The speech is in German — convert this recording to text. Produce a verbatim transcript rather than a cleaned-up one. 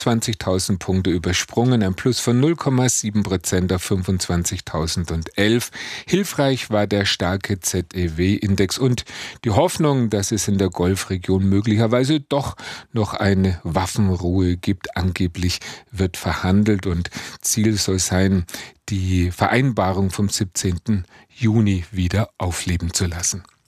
zwanzigtausend Punkte übersprungen, ein Plus von null Komma sieben Prozent auf fünfundzwanzigtausendelf. Hilfreich war der starke Z E W-Index und die Hoffnung, dass es in der Golfregion möglicherweise doch noch eine Waffenruhe gibt. Angeblich wird verhandelt und Ziel soll sein, die Vereinbarung vom siebzehnten Juni wieder aufleben zu lassen.